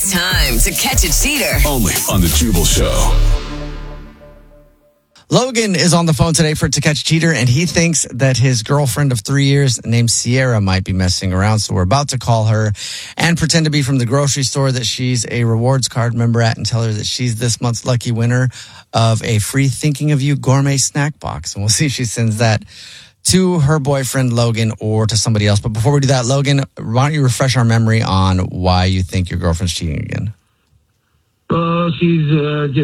It's time to catch a cheater. Only on the Jubal Show. Logan is on the phone today for To Catch a Cheater, and he thinks that his girlfriend of 3 years named Sierra might be messing around. So we're about to call her and pretend to be from the grocery store that she's a rewards card member at and tell her that she's this month's lucky winner of a free Thinking of You gourmet snack box. And we'll see if she sends that to her boyfriend, Logan, or to somebody else. But before we do that, Logan, why don't you refresh our memory on why you think your girlfriend's cheating again? She's